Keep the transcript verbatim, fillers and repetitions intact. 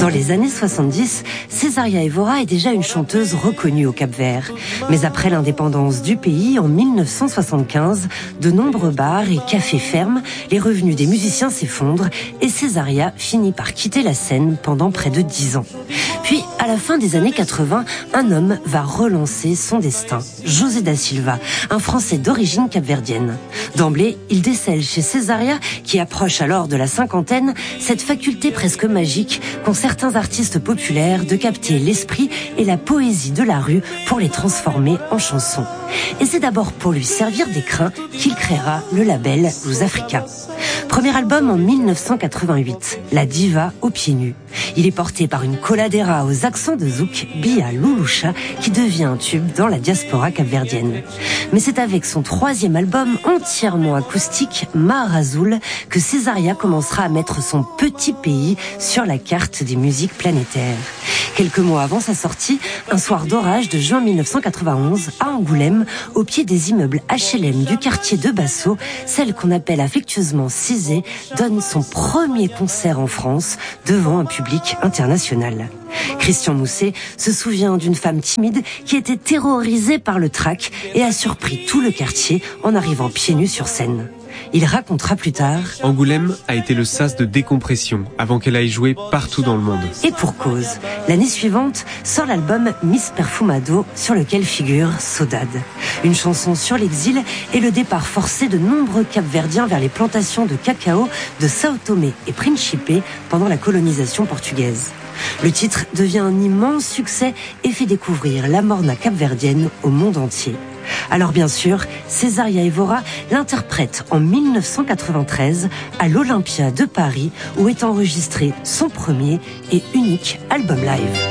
Dans les années soixante-dix, Césaria Évora est déjà une chanteuse reconnue au Cap-Vert. Mais après l'indépendance du pays, en mille neuf cent soixante-quinze, de nombreux bars et cafés ferment, les revenus des musiciens s'effondrent et Césaria finit par quitter la scène pendant près de dix ans. Puis, à la fin des années quatre-vingts, un homme va relancer son destin. José da Silva, un Français d'origine capverdienne. D'emblée, il décèle chez Césaria, qui approche alors de la cinquantaine, cette faculté presque magique qu'ont certains artistes populaires de capter l'esprit et la poésie de la rue pour les transformer en chansons. Et c'est d'abord pour lui servir d'écrin qu'il créera le label Luz Africa. Premier album en mille neuf cent quatre-vingt-huit, La Diva aux pieds nus. Il est porté par une coladera aux accents de zouk, Bia Louloucha, qui devient un tube dans la diaspora capverdienne. Mais c'est avec son troisième album entièrement acoustique, Mar Azul, que Césaria commencera à mettre son petit pays sur la carte des musiques planétaires. Quelques mois avant sa sortie, un soir d'orage de juin mille neuf cent quatre-vingt-onze, à Angoulême, au pied des immeubles H L M du quartier de Basso, celle qu'on appelle affectueusement Cizé donne son premier concert en France devant un public international. Christian Mousset se souvient d'une femme timide qui était terrorisée par le trac et a surpris tout le quartier en arrivant pieds nus sur scène. Il racontera plus tard: Angoulême a été le sas de décompression avant qu'elle aille jouer partout dans le monde. Et pour cause, l'année suivante sort l'album Miss Perfumado sur lequel figure Saudade. Une chanson sur l'exil et le départ forcé de nombreux Capverdiens vers les plantations de cacao de Sao Tomé et Principe pendant la colonisation portugaise. Le titre devient un immense succès et fait découvrir la morna capverdienne au monde entier. Alors bien sûr, Césaria Évora l'interprète en mille neuf cent quatre-vingt-treize à l'Olympia de Paris où est enregistré son premier et unique album live.